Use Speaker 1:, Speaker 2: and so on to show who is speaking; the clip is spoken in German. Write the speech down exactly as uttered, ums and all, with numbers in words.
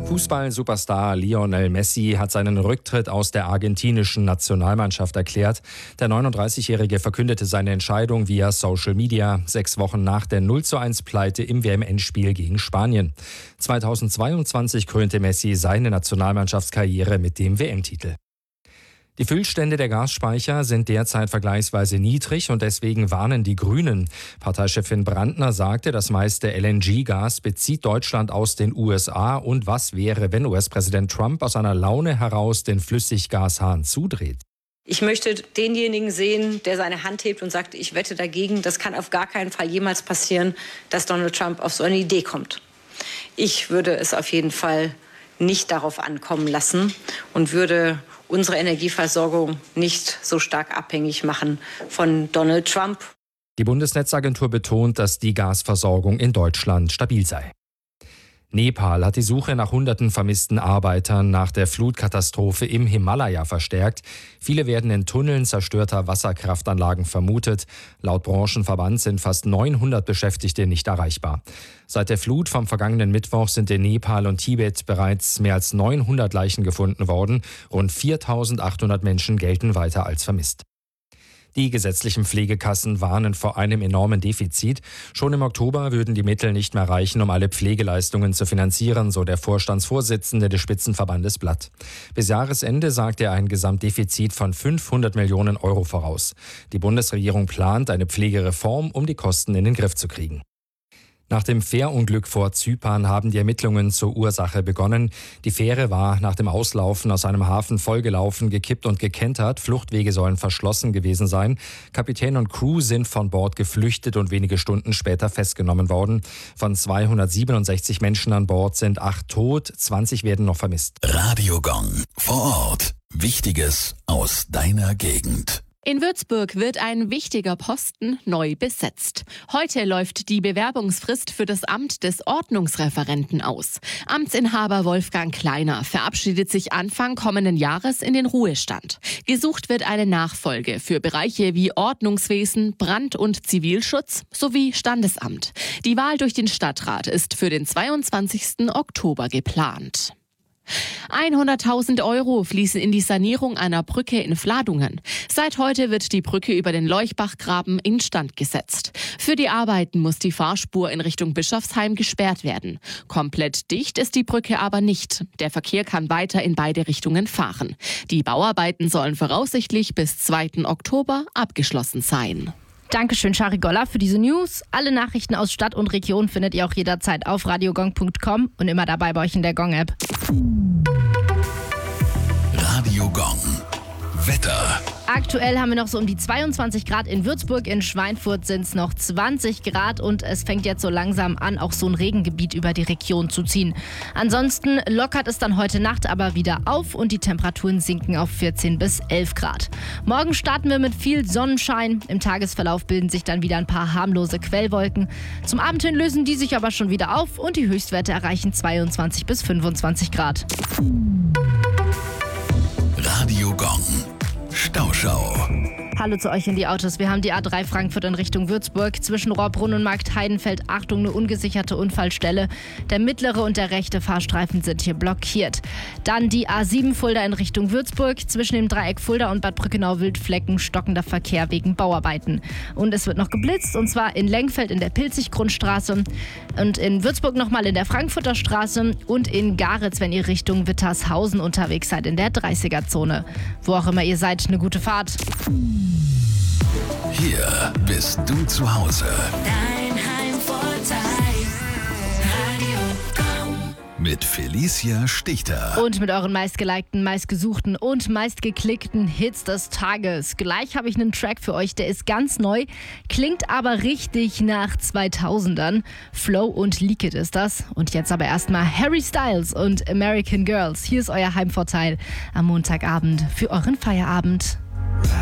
Speaker 1: Fußball-Superstar Lionel Messi hat seinen Rücktritt aus der argentinischen Nationalmannschaft erklärt. Der neununddreißigjährige verkündete seine Entscheidung via Social Media, sechs Wochen nach der null zu eins Pleite im W M-Endspiel gegen Spanien. zweitausendzweiundzwanzig krönte Messi seine Nationalmannschaftskarriere mit dem W M-Titel. Die Füllstände der Gasspeicher sind derzeit vergleichsweise niedrig und deswegen warnen die Grünen. Parteichefin Brandner sagte, das meiste L N G-Gas bezieht Deutschland aus den U S A. Und was wäre, wenn U S-Präsident Trump aus einer Laune heraus den Flüssiggashahn zudreht?
Speaker 2: Ich möchte denjenigen sehen, der seine Hand hebt und sagt, ich wette dagegen. Das kann auf gar keinen Fall jemals passieren, dass Donald Trump auf so eine Idee kommt. Ich würde es auf jeden Fall nicht darauf ankommen lassen und würde unsere Energieversorgung nicht so stark abhängig machen von Donald Trump.
Speaker 1: Die Bundesnetzagentur betont, dass die Gasversorgung in Deutschland stabil sei. Nepal hat die Suche nach hunderten vermissten Arbeitern nach der Flutkatastrophe im Himalaya verstärkt. Viele werden in Tunneln zerstörter Wasserkraftanlagen vermutet. Laut Branchenverband sind fast neunhundert Beschäftigte nicht erreichbar. Seit der Flut vom vergangenen Mittwoch sind in Nepal und Tibet bereits mehr als neunhundert Leichen gefunden worden. Rund viertausendachthundert Menschen gelten weiter als vermisst. Die gesetzlichen Pflegekassen warnen vor einem enormen Defizit. Schon im Oktober würden die Mittel nicht mehr reichen, um alle Pflegeleistungen zu finanzieren, so der Vorstandsvorsitzende des Spitzenverbandes Blatt. Bis Jahresende sagt er ein Gesamtdefizit von fünfhundert Millionen Euro voraus. Die Bundesregierung plant eine Pflegereform, um die Kosten in den Griff zu kriegen. Nach dem Fährunglück vor Zypern haben die Ermittlungen zur Ursache begonnen. Die Fähre war nach dem Auslaufen aus einem Hafen vollgelaufen, gekippt und gekentert. Fluchtwege sollen verschlossen gewesen sein. Kapitän und Crew sind von Bord geflüchtet und wenige Stunden später festgenommen worden. Von zweihundertsiebenundsechzig Menschen an Bord sind acht tot, zwanzig werden noch vermisst.
Speaker 3: Radio Gong vor Ort. Wichtiges aus deiner Gegend.
Speaker 4: In Würzburg wird ein wichtiger Posten neu besetzt. Heute läuft die Bewerbungsfrist für das Amt des Ordnungsreferenten aus. Amtsinhaber Wolfgang Kleiner verabschiedet sich Anfang kommenden Jahres in den Ruhestand. Gesucht wird eine Nachfolge für Bereiche wie Ordnungswesen, Brand- und Zivilschutz sowie Standesamt. Die Wahl durch den Stadtrat ist für den zweiundzwanzigsten Oktober geplant. hunderttausend Euro fließen in die Sanierung einer Brücke in Vladungen. Seit heute wird die Brücke über den Leuchbachgraben instand gesetzt. Für die Arbeiten muss die Fahrspur in Richtung Bischofsheim gesperrt werden. Komplett dicht ist die Brücke aber nicht. Der Verkehr kann weiter in beide Richtungen fahren. Die Bauarbeiten sollen voraussichtlich bis zweiten Oktober abgeschlossen sein.
Speaker 5: Dankeschön, Shari Golla, für diese News. Alle Nachrichten aus Stadt und Region findet ihr auch jederzeit auf radiogong punkt com und immer dabei bei euch in der Gong-App.
Speaker 3: Radio Gong. Wetter.
Speaker 5: Aktuell haben wir noch so um die zweiundzwanzig Grad in Würzburg, in Schweinfurt sind es noch zwanzig Grad und es fängt jetzt so langsam an, auch so ein Regengebiet über die Region zu ziehen. Ansonsten lockert es dann heute Nacht aber wieder auf und die Temperaturen sinken auf vierzehn bis elf Grad. Morgen starten wir mit viel Sonnenschein. Im Tagesverlauf bilden sich dann wieder ein paar harmlose Quellwolken. Zum Abend hin lösen die sich aber schon wieder auf und die Höchstwerte erreichen zweiundzwanzig bis fünfundzwanzig Grad.
Speaker 3: Radio Gong. Stauschau.
Speaker 5: Hallo zu euch in die Autos. Wir haben die A drei Frankfurt in Richtung Würzburg. Zwischen Rohrbrunn und Markt Heidenfeld, Achtung, eine ungesicherte Unfallstelle. Der mittlere und der rechte Fahrstreifen sind hier blockiert. Dann die A sieben Fulda in Richtung Würzburg. Zwischen dem Dreieck Fulda und Bad Brückenau-Wildflecken stockender Verkehr wegen Bauarbeiten. Und es wird noch geblitzt, und zwar in Lengfeld in der Pilzig-Grundstraße und in Würzburg nochmal in der Frankfurter Straße und in Garitz, wenn ihr Richtung Wittershausen unterwegs seid, in der dreißiger-Zone. Wo auch immer ihr seid, eine gute Fahrt.
Speaker 3: Hier bist du zu Hause.
Speaker 6: Dein Heimvorteil. Radio Gong.
Speaker 3: Mit Felicia Stichter.
Speaker 5: Und mit euren meistgelikten, meistgesuchten und meistgeklickten Hits des Tages. Gleich habe ich einen Track für euch, der ist ganz neu, klingt aber richtig nach zweitausendern. Flow und Leak It ist das. Und jetzt aber erstmal Harry Styles und American Girls. Hier ist euer Heimvorteil am Montagabend für euren Feierabend.